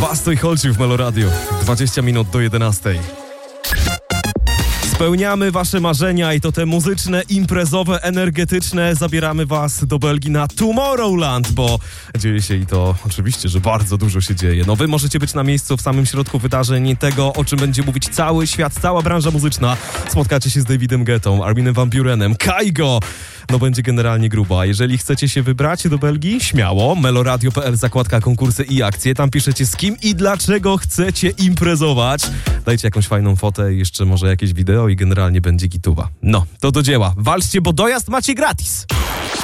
Basto i Holci w Meloradiu. 20 minut do 11. Spełniamy wasze marzenia i to te muzyczne, imprezowe, energetyczne. Zabieramy was do Belgii na Tomorrowland, bo dzieje się i to oczywiście, że bardzo dużo się dzieje. No wy możecie być na miejscu w samym środku wydarzeń, tego o czym będzie mówić cały świat, cała branża muzyczna. Spotkacie się z Davidem Guettą, Arminem van Burenem, Kaigo. No będzie generalnie grubo. Jeżeli chcecie się wybrać do Belgii, śmiało. Meloradio.pl, zakładka konkursy i akcje. Tam piszecie z kim i dlaczego chcecie imprezować. Dajcie jakąś fajną fotę i jeszcze może jakieś wideo i generalnie będzie gituwa. No, to do dzieła. Walczcie, bo dojazd macie gratis.